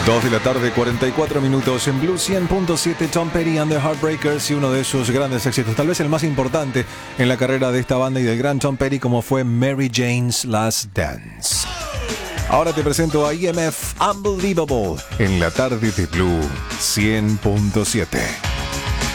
2 de la tarde, 44 minutos en Blue 100.7, Tom Petty and the Heartbreakers, y uno de sus grandes éxitos, tal vez el más importante en la carrera de esta banda y del gran Tom Petty, como fue Mary Jane's Last Dance. Ahora te presento a EMF Unbelievable en la tarde de Blue 100.7.